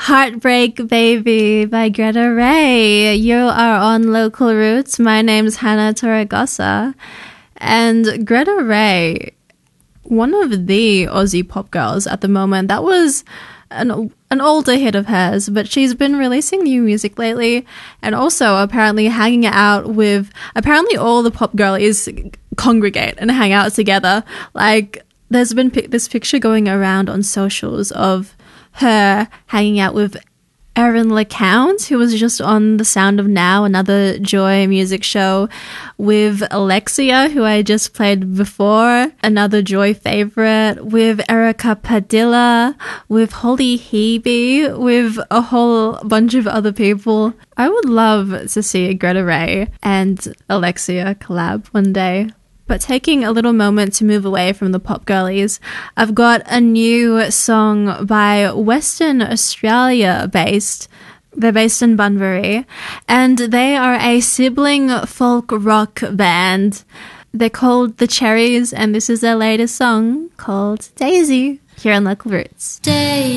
Heartbreak Baby by Greta Ray. You are on Local Roots. My name's Hannah Torregosa. And Greta Ray, one of the Aussie pop girls at the moment. That was an older hit of hers, but she's been releasing new music lately and also apparently hanging out with, apparently all the pop girlies congregate and hang out together. Like, there's been this picture going around on socials of her hanging out with Erin LeCount, who was just on The Sound of Now, another Joy music show, with Alexia, who I just played before, another Joy favorite, with Erica Padilla, with Holly Hebe, with a whole bunch of other people. I would love to see a Greta Ray and Alexia collab one day. But taking a little moment to move away from the pop girlies, I've got a new song by Western Australia based. They're based in Bunbury, and they are a sibling folk rock band. They're called The Cherries, and this is their latest song called Daisy, here on Local Roots.